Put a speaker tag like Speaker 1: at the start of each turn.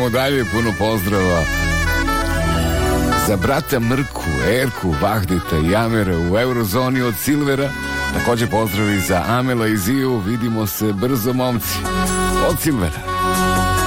Speaker 1: Idemo dalje, puno pozdrava za brata Mrku, Erku, Vahdeta i Amera u Eurozoni od Silvera. Također pozdravi za Amela i Ziju. Vidimo se brzo, momci, od Silvera.